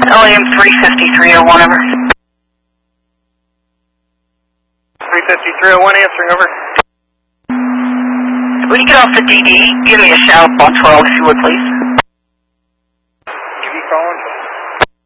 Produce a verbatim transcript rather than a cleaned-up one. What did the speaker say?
L A M three fifty-three oh one, over. three fifty-three oh one, answering, over. When you get off the D D, give me a shout on twelve if you would, please.